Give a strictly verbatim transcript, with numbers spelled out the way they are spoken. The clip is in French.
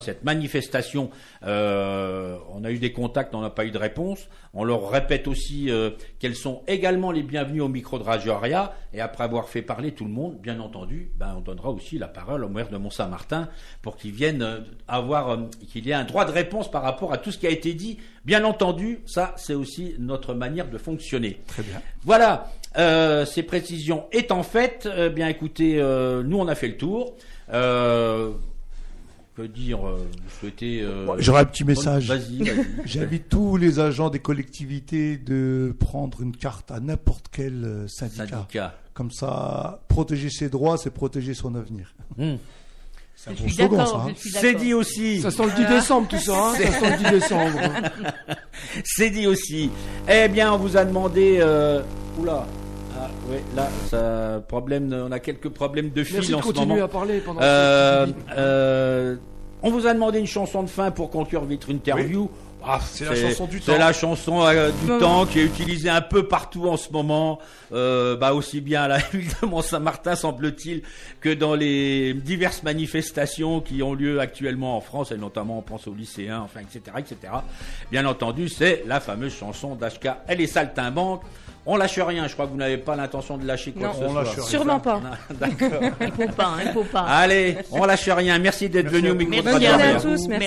cette manifestation, euh, on a eu des contacts, on n'a pas eu de réponse. On leur répète aussi euh, qu'elles sont également les bienvenues au micro de Radio Aria. Et après avoir fait parler tout le monde, bien entendu, ben, on donnera aussi la parole au maire de Mont-Saint-Martin pour qu'il vienne euh, avoir, euh, qu'il y ait un droit de réponse par rapport à tout ce qui a été dit. Bien entendu, ça, c'est aussi notre manière de fonctionner. Très bien. Voilà, euh, ces précisions étant faites, euh, bien écoutez, euh, nous on a fait le tour. Euh, que dire, euh, vous souhaitez... Euh, J'aurais un petit message. Vas-y, vas-y. J'invite tous les agents des collectivités de prendre une carte à n'importe quel syndicat. Syndicat. Comme ça, protéger ses droits, c'est protéger son avenir. Hum. C'est un Je bon suis slogan, d'accord, ça. Hein. je suis C'est d'accord. dit aussi. Ça sent le dix décembre tout ça, hein. Ça sent le dix décembre. C'est dit aussi. Eh bien, on vous a demandé... Euh... Oula. Ah, ouais, là, ça, problème, on a quelques problèmes de fil Merci de en ce continuer moment. à parler pendant Euh, ce euh, on vous a demandé une chanson de fin pour conclure votre interview. Ah, C'est la chanson du C'est temps. la chanson euh, du Moment. temps qui est utilisée un peu partout en ce moment, euh, bah aussi bien à la ville de Mont-Saint-Martin semble-t-il que dans les diverses manifestations qui ont lieu actuellement en France et notamment on pense aux lycéens, enfin et cetera et cetera. Bien entendu, c'est la fameuse chanson d'H K. Elle est saltimbanque. On lâche rien. Je crois que vous n'avez pas l'intention de lâcher quoi Non, que ce on soit. lâche rien. Sûrement pas. Non, d'accord. Il faut pas, hein, il faut pas. Allez, on lâche rien. Merci d'être Merci venu à au vous. micro de Merci Radio à Aria. tous, merci.